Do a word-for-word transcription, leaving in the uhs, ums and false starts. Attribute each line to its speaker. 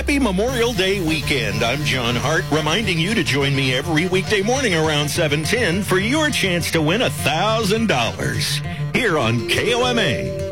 Speaker 1: Happy Memorial Day weekend. I'm John Hart, reminding you to join me every weekday morning around seven ten for your chance to win one thousand dollars here on K O M A.